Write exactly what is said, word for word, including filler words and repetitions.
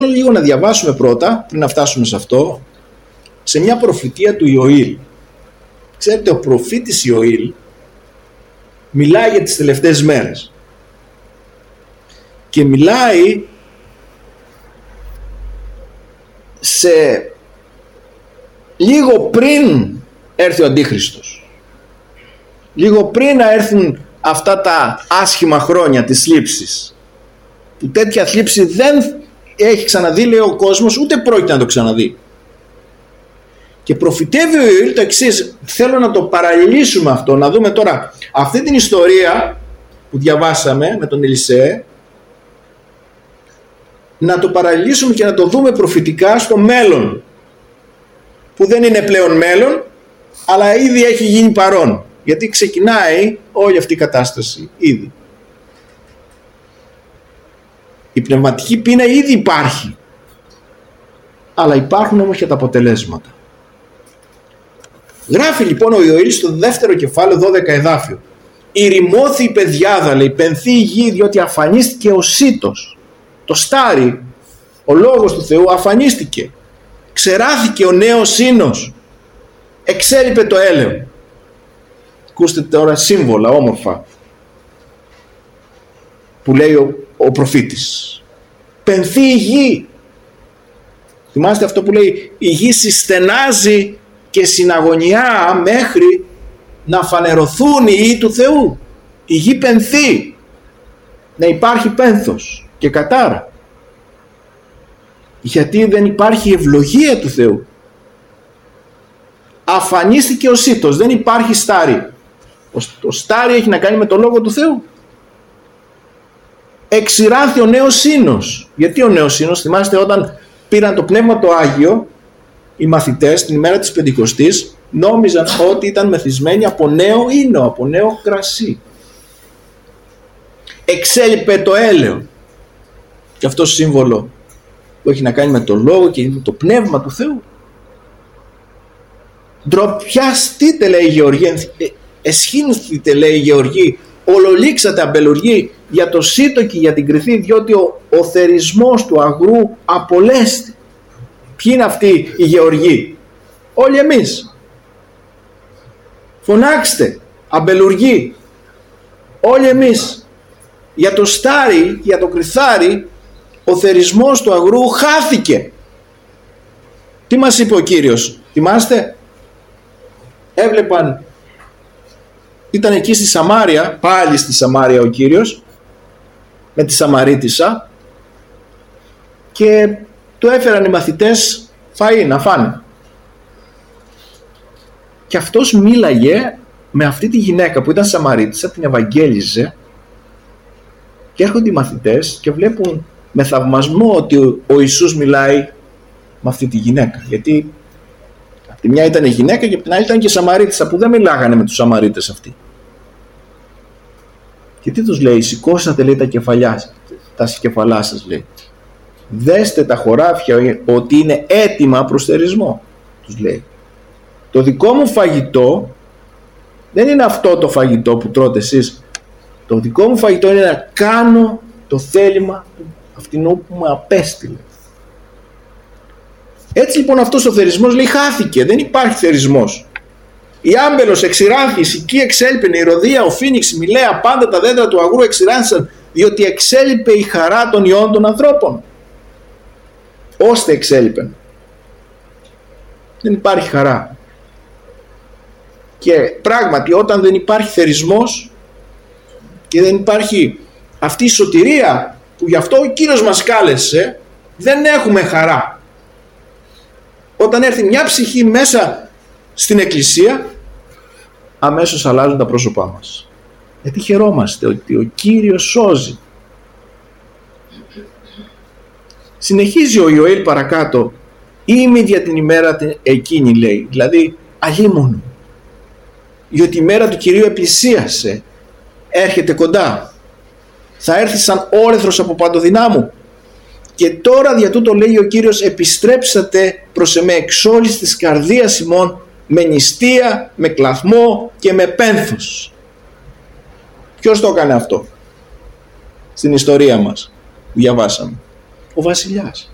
λίγο να διαβάσουμε πρώτα, πριν να φτάσουμε σε αυτό, σε μια προφητεία του Ιωήλ. Ξέρετε, ο προφήτης Ιωήλ μιλάει για τις τελευταίες μέρες. Και μιλάει σε λίγο πριν έρθει ο Αντίχριστος. Λίγο πριν να έρθουν αυτά τα άσχημα χρόνια της θλίψης. Που τέτοια θλίψη δεν έχει ξαναδεί, λέει ο κόσμος, ούτε πρόκειται να το ξαναδεί. Και προφητεύει ο Ιωήλ το εξής. Θέλω να το παραλληλήσουμε αυτό, να δούμε τώρα αυτή την ιστορία που διαβάσαμε με τον Ελισέ, να το παραλληλήσουμε και να το δούμε προφητικά στο μέλλον, που δεν είναι πλέον μέλλον, αλλά ήδη έχει γίνει παρόν, γιατί ξεκινάει όλη αυτή η κατάσταση ήδη. Η πνευματική πείνα ήδη υπάρχει, αλλά υπάρχουν όμως και τα αποτελέσματα. Γράφει λοιπόν ο Ιωήλ στο δεύτερο κεφάλαιο, δώδεκα εδάφιο. «Ηρημώθη η πεδιάδα, λέει, πενθεί η γη, διότι αφανίστηκε ο Σίτος». Το στάρι, ο λόγος του Θεού, αφανίστηκε. Ξεράθηκε ο νέος σύνος. Εξέλιπε το έλεο. Ακούστε τώρα σύμβολα όμορφα που λέει ο, ο προφήτης. Πενθεί η γη. Θυμάστε αυτό που λέει, η γη συστενάζει και συναγωνιά μέχρι να φανερωθούν οι ιοί του Θεού. Η γη πενθεί. Να υπάρχει πένθος και κατάρα. Γιατί δεν υπάρχει ευλογία του Θεού. Αφανίστηκε ο Σίτος. Δεν υπάρχει στάρι. Ο, ο στάρι έχει να κάνει με το λόγο του Θεού. Εξηράθη ο νέος σύνος. Γιατί ο νέος σύνος? Θυμάστε όταν πήραν το Πνεύμα το Άγιο, οι μαθητές την ημέρα της Πεντηκοστής νόμιζαν ότι ήταν μεθυσμένοι από νέο ίνο, από νέο κρασί. Εξέλιπε το έλεο. Και αυτό σύμβολο που έχει να κάνει με το λόγο και με το πνεύμα του Θεού. Ντροπιαστείτε, λέει η Γεωργία, εσχήνθητε, λέει η Γεωργή, ολολήξατε αμπελουργοί για το Σίτο και για την Κρυθή, διότι ο, ο θερισμός του αγρού απολέστη. Ποιοι είναι αυτοί οι Γεωργοί? Όλοι εμείς. Φωνάξτε αμπελουργοί, όλοι εμείς. Για το στάρι, για το κρυθάρι, ο θερισμός του αγρού χάθηκε. Τι μας είπε ο Κύριος? Θυμάστε? Έβλεπαν, ήταν εκεί στη Σαμάρια, πάλι στη Σαμάρια ο Κύριος με τη Σαμαρίτισσα, και του έφεραν οι μαθητές φαΐ να φάνε. Και αυτός μίλαγε με αυτή τη γυναίκα που ήταν Σαμαρίτισσα, την Ευαγγέλιζε, και έρχονται οι μαθητές και βλέπουν με θαυμασμό ότι ο Ιησούς μιλάει με αυτή τη γυναίκα. Γιατί από τη μια ήταν η γυναίκα και από την άλλη ήταν και η Σαμαρίτισσα, που δεν μιλάγανε με τους Σαμαρίτες αυτοί. Και τι τους λέει? Σηκώσατε, λέει, τα κεφαλιά, τα κεφαλά σας, λέει. Δέστε τα χωράφια ότι είναι έτοιμα προς θερισμό, τους λέει. Το δικό μου φαγητό δεν είναι αυτό το φαγητό που τρώτε εσείς. Το δικό μου φαγητό είναι να κάνω το θέλημα του αυτινού που με απέστειλε. Έτσι λοιπόν αυτός ο θερισμός, λέει, χάθηκε. Δεν υπάρχει θερισμός. Η άμπελος εξηράνθη, η σική εξέλιπε, η ροδία, ο φίνιξ, η μιλέα, πάντα τα δέντρα του αγρού εξηράνθησαν, διότι εξέλιπε η χαρά των ιών των ανθρώπων. Ώστε εξέλιπεν. Δεν υπάρχει χαρά. Και πράγματι όταν δεν υπάρχει θερισμός και δεν υπάρχει αυτή η σωτηρία που γι' αυτό ο Κύριος μας κάλεσε, δεν έχουμε χαρά. Όταν έρθει μια ψυχή μέσα στην εκκλησία, αμέσως αλλάζουν τα πρόσωπά μας. Γιατί χαιρόμαστε ότι ο Κύριος σώζει. Συνεχίζει ο Ιωήλ παρακάτω. Είμαι για την ημέρα εκείνη, λέει. Δηλαδή αλίμονο. Διότι η μέρα του Κυρίου επλησίασε. Έρχεται κοντά. Θα έρθει σαν όρεθρος από παντοδυνάμου. Και τώρα δια τούτο, λέει ο Κύριος, επιστρέψατε προς εμέ εξ όλης της καρδίας ημών, με νηστεία, με κλαθμό και με πένθος. Ποιος το έκανε αυτό στην ιστορία μας που διαβάσαμε? Ο βασιλιάς.